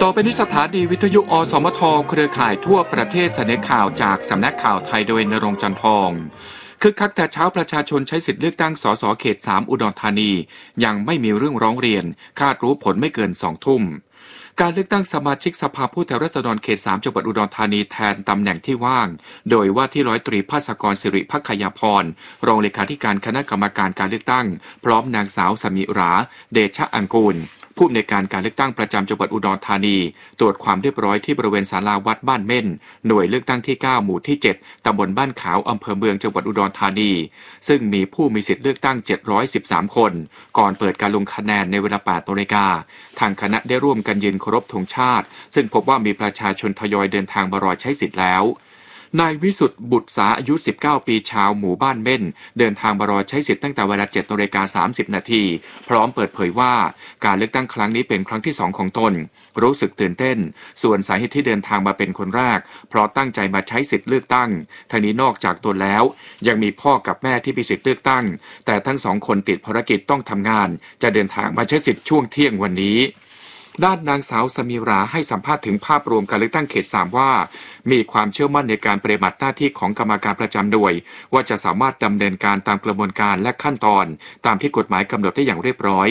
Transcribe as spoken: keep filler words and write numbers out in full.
ต่อไปนี้สถานีวิทยุอสมทเครือข่ายทั่วประเทศเสนอข่าวจากสำนักข่าวไทยโดยณรงค์จันทร์ทองคึกคักแต่เช้าประชาชนใช้สิทธิเลือกตั้งสสเขตสามอุดรธานียังไม่มีเรื่องร้องเรียนคาดรู้ผลไม่เกินสองทุ่มการเลือกตั้งสมาชิกสภาผู้แทนราษฎรเขตสามจังหวัดอุดรธานีแทนตำแหน่งที่ว่างโดยว่าที่ร้อยตรีภาสกรสิริภักยาพรรองเลขาธิการคณะกรรมการการเลือกตั้งพร้อมนางสาวสมิราเดชะอังกูลผู้อำนวยการการเลือกตั้งประจำจังหวัดอุดรธานีตรวจความเรียบร้อยที่บริเวณศาลาวัดบ้านเม่นหน่วยเลือกตั้งที่เก้าหมู่ที่เจ็ดตำบลบ้านขาวอำเภอเมืองจังหวัดอุดรธานีซึ่งมีผู้มีสิทธิเลือกตั้งเจ็ดร้อยสิบสามคนก่อนเปิดการลงคะแนนในเวลา แปดนาฬิกาทางคณะได้ร่วมกันยืนเคารพธงชาติซึ่งพบว่ามีประชาชนทยอยเดินทางมารอใช้สิทธิ์แล้วนายวิสุทธิ์บุตรสาอายุสิบเก้าปีชาวหมู่บ้านเม่นเดินทางมารอใช้สิทธิ์ตั้งแต่เวลา เจ็ดนาฬิกาสามสิบนาทีพร้อมเปิดเผยว่าการเลือกตั้งครั้งนี้เป็นครั้งที่สองของตนรู้สึกตื่นเต้นส่วนสาเหตุที่เดินทางมาเป็นคนแรกเพราะตั้งใจมาใช้สิทธิ์เลือกตั้งทั้งนี้นอกจากตนแล้วยังมีพ่อกับแม่ที่มีสิทธิ์เลือกตั้งแต่ทั้งสองคนติดภารกิจต้องทำงานจะเดินทางมาใช้สิทธิ์ช่วงเที่ยงวันนี้ด้านนางสาวสมิราให้สัมภาษณ์ถึงภาพรวมการเลือกตั้งเขตสามว่ามีความเชื่อมั่นในการปฏิบัติหน้าที่ของกรรมการประจำหน่วยว่าจะสามารถดำเนินการตามกระบวนการและขั้นตอนตามที่กฎหมายกำหนดได้อย่างเรียบร้อย